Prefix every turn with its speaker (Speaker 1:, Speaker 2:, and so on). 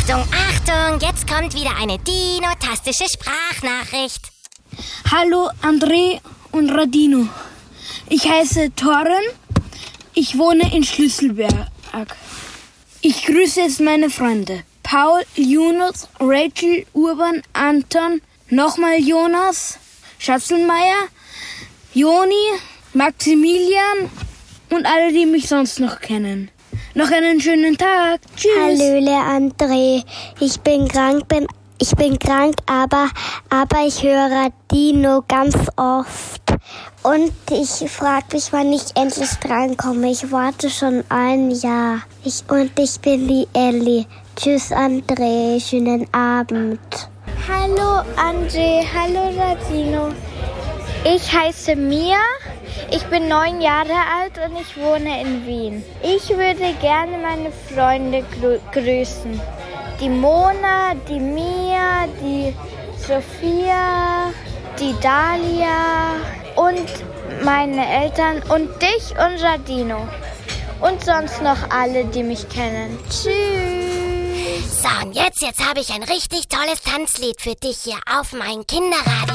Speaker 1: Achtung, Achtung, jetzt kommt wieder eine dinotastische Sprachnachricht.
Speaker 2: Hallo André und Radino. Ich heiße Torren. Ich wohne in Schlüsselberg. Ich grüße jetzt meine Freunde. Paul, Jonas, Rachel, Urban, Anton, nochmal Jonas, Schatzelmeier, Joni, Maximilian und alle, die mich sonst noch kennen. Noch einen schönen Tag. Tschüss.
Speaker 3: Hallöle André. Ich bin krank, aber ich höre Dino ganz oft. Und ich frage mich, wann ich endlich drankomme. Ich warte schon ein Jahr. Ich bin die Elli. Tschüss André, schönen Abend.
Speaker 4: Hallo André, hallo Radino. Ich heiße Mia, ich bin 9 Jahre alt und ich wohne in Wien. Ich würde gerne meine Freunde grüßen. Die Mona, die Mia, die Sophia, die Dalia und meine Eltern und dich und Radino. Und sonst noch alle, die mich kennen. Tschüss.
Speaker 1: So, und jetzt habe ich ein richtig tolles Tanzlied für dich hier auf mein Kinderradio.